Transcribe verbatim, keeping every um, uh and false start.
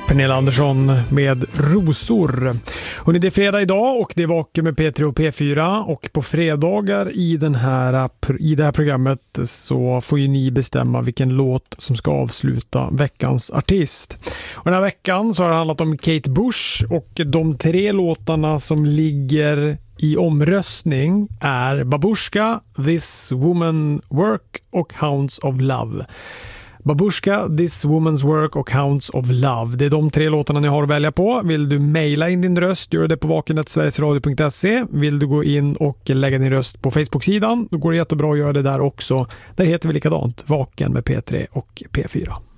Pernilla Andersson med Rosor. Hörrni, det är fredag idag och det är Vaken med P tre och P fyra, och på fredagar i, den här, i det här programmet så får ju ni bestämma vilken låt som ska avsluta veckans artist. Och den här veckan så har det handlat om Kate Bush, och de tre låtarna som ligger i omröstning är Babushka, This Woman Work och Hounds of Love. Babushka, This Woman's Work och Hounds of Love. Det är de tre låtarna ni har att välja på. Vill du mejla in din röst, gör det på vaken snabel-a sverigesradio punkt se. Vill du gå in och lägga din röst på Facebook-sidan, då går det jättebra att göra det där också. Där heter vi likadant, Vaken med P tre och P fyra.